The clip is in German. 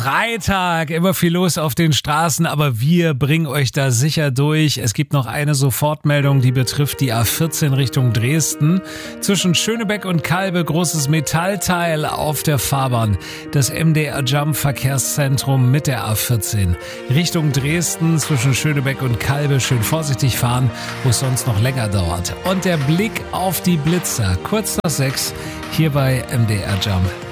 Freitag, immer viel los auf den Straßen, aber wir bringen euch da sicher durch. Es gibt noch eine Sofortmeldung, die betrifft die A14 Richtung Dresden. Zwischen Schönebeck und Kalbe großes Metallteil auf der Fahrbahn. Das MDR Jump Verkehrszentrum mit der A14 Richtung Dresden zwischen Schönebeck und Kalbe. Schön vorsichtig fahren, wo es sonst noch länger dauert. Und der Blick auf die Blitzer, kurz nach 6, hier bei MDR Jump.